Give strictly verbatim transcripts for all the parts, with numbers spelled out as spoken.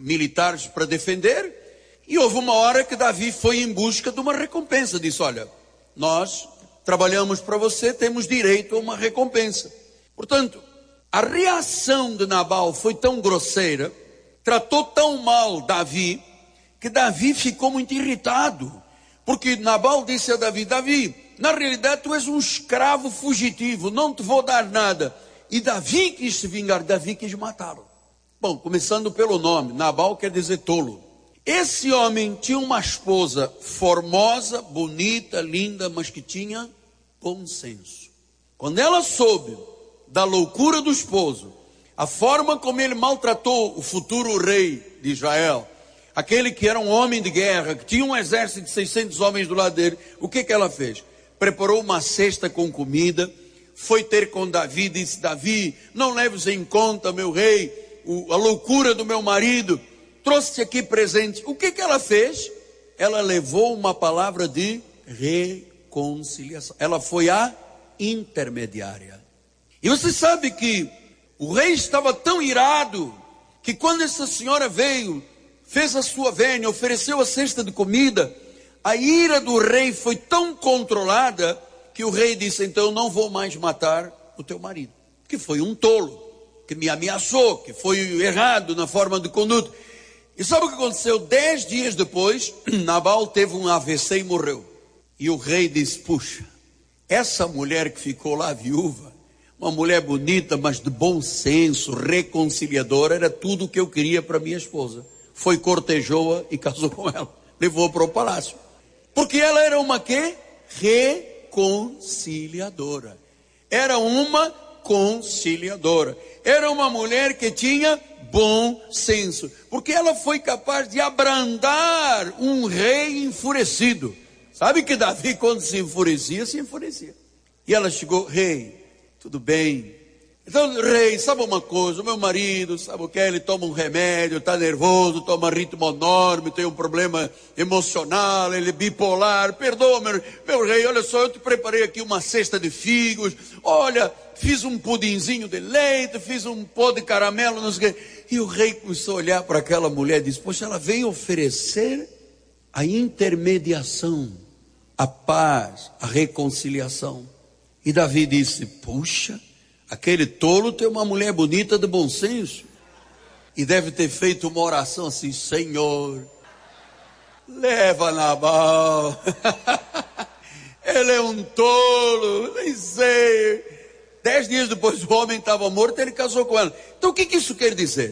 militares para defender, e houve uma hora que Davi foi em busca de uma recompensa. Disse: olha, nós trabalhamos para você, temos direito a uma recompensa. Portanto, a reação de Nabal foi tão grosseira, tratou tão mal Davi, que Davi ficou muito irritado. Porque Nabal disse a Davi: Davi, na realidade tu és um escravo fugitivo, não te vou dar nada. E Davi quis se vingar, Davi quis matá-lo. Bom, começando pelo nome, Nabal quer dizer tolo. Esse homem tinha uma esposa formosa, bonita, linda, mas que tinha bom senso. Quando ela soube da loucura do esposo, a forma como ele maltratou o futuro rei de Israel, aquele que era um homem de guerra, que tinha um exército de seiscentos homens do lado dele, o que que ela fez? Preparou uma cesta com comida, foi ter com Davi e disse: Davi, não leves em conta, meu rei, o, a loucura do meu marido, trouxe aqui presente. O que que ela fez? Ela levou uma palavra de reconciliação. Ela foi a intermediária. E você sabe que o rei estava tão irado, que quando essa senhora veio, fez a sua vênia, ofereceu a cesta de comida, a ira do rei foi tão controlada, que o rei disse: então eu não vou mais matar o teu marido, que foi um tolo, que me ameaçou, que foi errado na forma de conduta. E sabe o que aconteceu? Dez dias depois, Nabal teve um A V C e morreu. E o rei disse: puxa, essa mulher que ficou lá viúva, uma mulher bonita, mas de bom senso, reconciliadora, era tudo o que eu queria para minha esposa. Foi, cortejou-a e casou com ela, levou para o palácio. Porque ela era uma quê? Reconciliadora. Era uma conciliadora. Era uma mulher que tinha bom senso. Porque ela foi capaz de abrandar um rei enfurecido. Sabe que Davi, quando se enfurecia, se enfurecia. E ela chegou: rei, tudo bem? Então, rei, sabe uma coisa? O meu marido, sabe o que? Ele toma um remédio, está nervoso, toma ritmo enorme, tem um problema emocional, ele é bipolar. Perdoa, meu, meu rei, olha só, eu te preparei aqui uma cesta de figos. Olha, fiz um pudinzinho de leite, fiz um pó de caramelo, não sei o quê. E o rei começou a olhar para aquela mulher e disse: poxa, ela veio oferecer a intermediação, a paz, a reconciliação. E Davi disse: puxa, aquele tolo tem uma mulher bonita de bom senso. E deve ter feito uma oração assim: Senhor, leva Nabal. Ele é um tolo, nem sei. Dez dias depois o homem estava morto, ele casou com ela. Então o que, que isso quer dizer?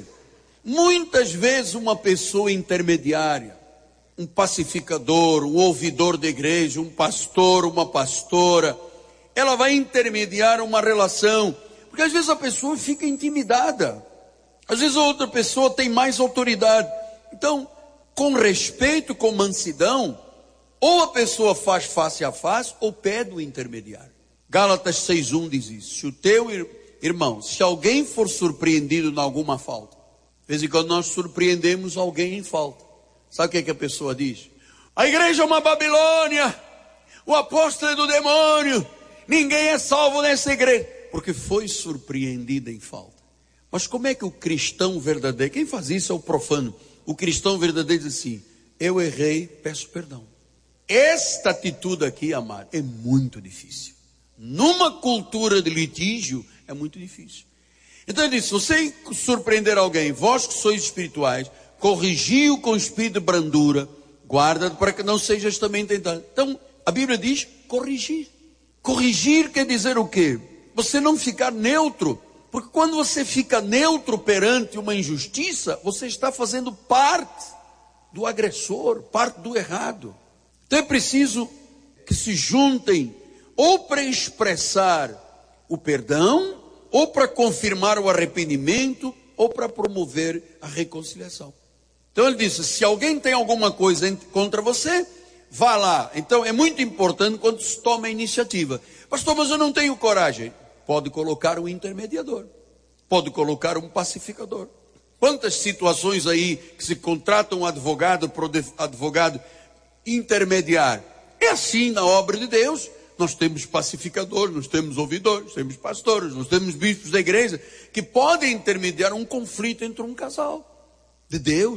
Muitas vezes uma pessoa intermediária, um pacificador, um ouvidor de igreja, um pastor, uma pastora, ela vai intermediar uma relação. Porque às vezes a pessoa fica intimidada. Às vezes a outra pessoa tem mais autoridade. Então, com respeito, com mansidão, ou a pessoa faz face a face, ou pede o intermediário. Gálatas seis um diz isso: se o teu irmão, se alguém for surpreendido em alguma falta, de vez em quando nós surpreendemos alguém em falta. Sabe o que, é que a pessoa diz? A igreja é uma Babilônia, o apóstolo é do demônio, ninguém é salvo nessa igreja, porque foi surpreendida em falta. Mas como é que o cristão verdadeiro, quem faz isso é o profano, o cristão verdadeiro diz assim: eu errei, peço perdão. Esta atitude aqui, amado, é muito difícil. Numa cultura de litígio, é muito difícil. Então ele diz: se você surpreender alguém, vós que sois espirituais, corrigi-o com espírito de brandura, guarda para que não sejas também tentado. Então a Bíblia diz corrigir. Corrigir quer dizer o quê? Você não ficar neutro. Porque quando você fica neutro perante uma injustiça, você está fazendo parte do agressor, parte do errado. Então é preciso que se juntem, ou para expressar o perdão, ou para confirmar o arrependimento, ou para promover a reconciliação. Então ele disse: se alguém tem alguma coisa contra você, vá lá. Então é muito importante quando se toma a iniciativa. Pastor, mas eu não tenho coragem. Pode colocar um intermediador, pode colocar um pacificador. Quantas situações aí que se contrata um advogado para o advogado intermediar? É assim na obra de Deus. Nós temos pacificadores, nós temos ouvidores, temos pastores, nós temos bispos da igreja que podem intermediar um conflito entre um casal de Deus.